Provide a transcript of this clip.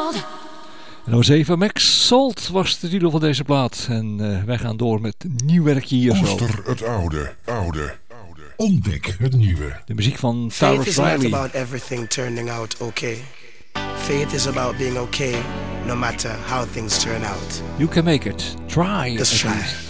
En dan 7 Max Salt was de titel van deze plaat. En wij gaan door met nieuw werkje hier zo. Koester het oude. Ontdek het nieuwe. De muziek van Tyrus Riley. Faith is not about everything turning out okay. Faith is about being okay no matter how things turn out. You can make it. Try. Just try.